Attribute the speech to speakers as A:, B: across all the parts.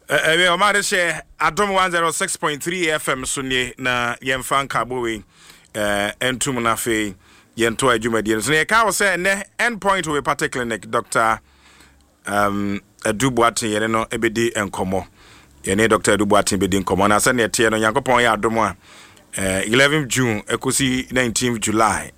A: We omade share Adom 106.3 FM sunye na yemfan kabowe entum na fe yento adwumadi so ne ka wo say ne endpoint we party clinic Dr. Adubuatin yene no ebedi enkomo yene Dr. Adubuatin bedi enkomo na se ne tie no Yankopon ya adom a 11 June ekosi 19 July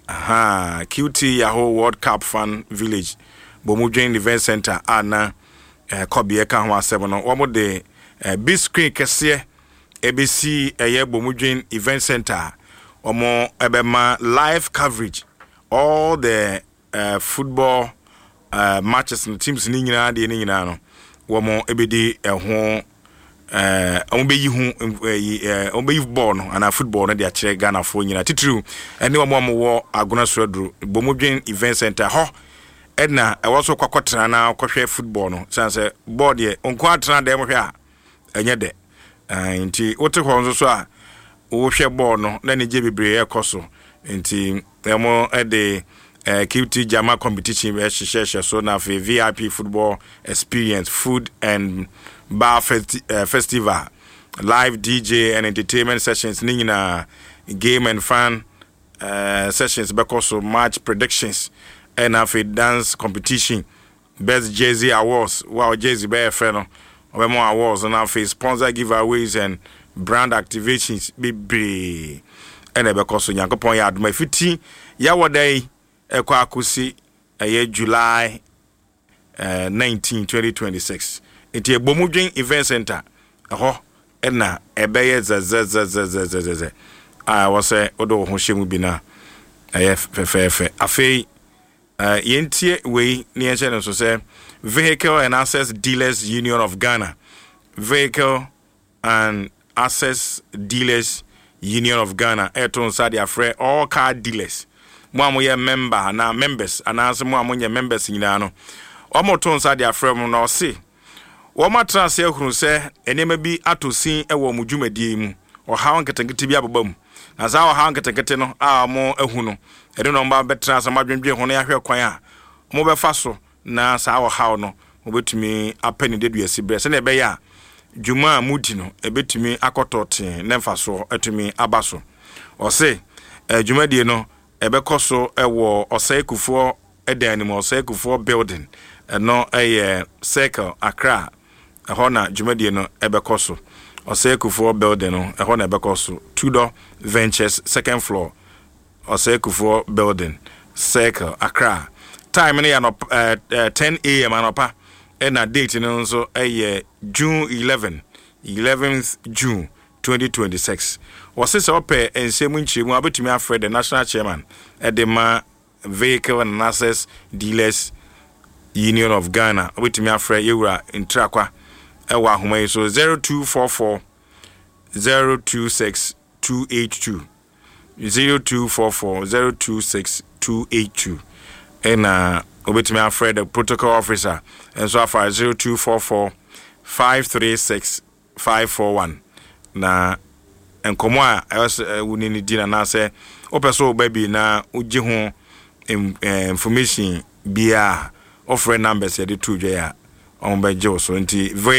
A: QT Yahoo World Cup Fan Village Bomudwen Event Center ana Kobie ka ho asem no wo de big screen kese ABC Bomudwen Event Center omo ebema live coverage all the football matches and teams ni nyina de ni nyina no wo ebedi ho omo be yi hu omo be yi ball no ana football no de akire Ghana fo nyina titru ene wo wo agona sodru Bomudwen Event Center ho edna ewoso kwakotra na kwhwe football no sanse board ye onko atra dem hwe a enye de nti wote ho nso so a wo hwe ball no na ne je bebre ekoso nti emo ede QT Jama competition we sheshe so na for VIP football experience food and bar festival live DJ and entertainment sessions nina game and fan sessions because of match predictions and a dance competition best Jay-Z awards wow Jay-Z be no more awards and a sponsor giveaways and brand activations be and a because of Yankopon ya aduma fiti ya wadai ekwa akusi July 19 2026 iti Bomudwen Event Center ho na ebeye z wose odo ho hyemu bi na fefefe afei yentie we ni enche so say Vehicle and Access Dealers Union of Ghana Vehicle and Access Dealers Union of Ghana eton sade afre all car dealers mo amoye member na members anase mo amonye members nyina no omoton sade afre mo na ose wo matrase ahuru se enema bi atosin ewo mudwumadie mu o hawo nketenkete bi ababam na za o hawo nketenkete no a mo ahu no ede no mba betra samadwendwe ho no yahwe kwan a mo befa so na sa o hawo no mo betumi apani dedu asibre se na ebe ya dwuma mudi no ebetumi akototen na mfa so atumi abaso o se dwumadie no ebekoso ewo Osaikufuo edan mu Osaikufuo building no Circle Accra ehona dwumadie no ebekoso Osaikufuo building no ehona ebekoso Tudor Ventures second floor Osaikufuo building Circle Accra time na 10 am anopa na date no nso June 11th June 2026 was ope ensemu nchiremu abetumi afre the national chairman edema Vehicle and Access Dealers Union of Ghana abetumi afre yewura intrakwa ewa ahoma so 0244 026 282 0244 026 282 and obetumi afre the protocol officer and so far 0244 536 541 na enkomo a wunini dina na se opeso baby na uji ho information bia offer numbers ya de tudwe ya on bejo so nti